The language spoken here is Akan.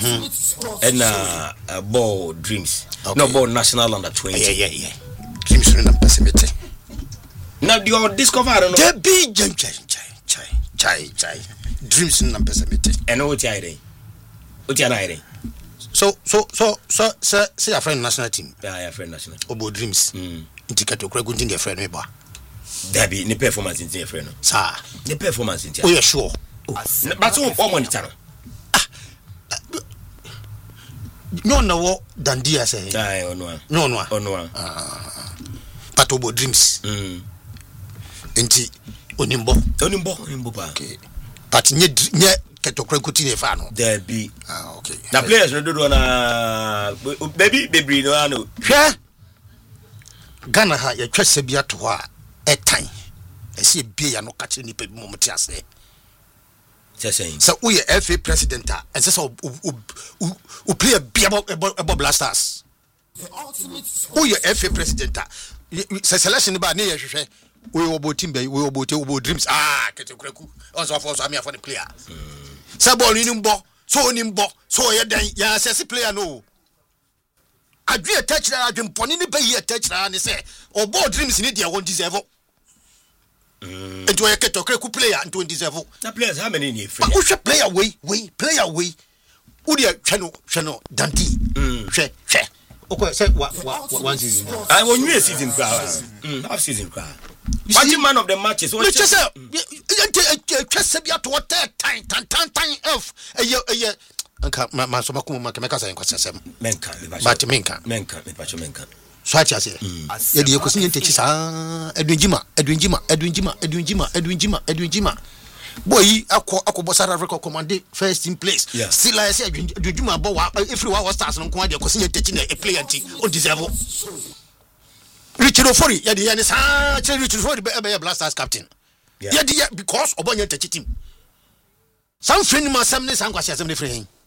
and ball dreams. Okay. No ball national under 20. Yeah. Dreams na pessimity. Now you discover I don't know. There be chai. Dreams na pessimity. And what you are? What you are? So say your friend national team. Yeah, your friend national team. Obo dreams. Intikato kura gunting your friend me ba. There be the performance in your friend. Sir. The performance in. Oh yeah, sure. But so all money channel. No dandia say. No. But obo dreams. Enti onimbo pa. Okay. But nye ketokra kuti ne fa no. There be. Okay. The players no do na baby no ano. Hwe. Ghana ha ye twese bia to ha etan. Ese ebie ya no ka kire ni pe mo mti ase. Saying. So we FA president and so we play a beer about blasters. We FA president. Selection ba na ye hwehwe. We obo team be we obo dreams. Ketekreku. Also for so am for the player. Say ball ni mbo. So ye dan ya assess player no. Adwe touch na adwe mponi ni be ye touch na ne say obo dreams ni dia won deserve. And to a Ketokreku player and 27. The players how many need free? Who should player way? Who the channel Dante? She. Okay, say what one season. I want you a season crowd. Half season crowd. Watching man of the matches. What you say? Just to what time F a year. Man, so Makuma can make us a question. Menka. So I say, the question teaches Edwin Jima. Boy, Ako Bosara record command first in place. Still, I say, Edwin Jima, if you are stars on Quadia, because teaching a player on this level. Richard Ofori, Yadi, Richard Ofori, Blasters captain. Yadi, because Obanya teaching. Some friend must some assembly frame.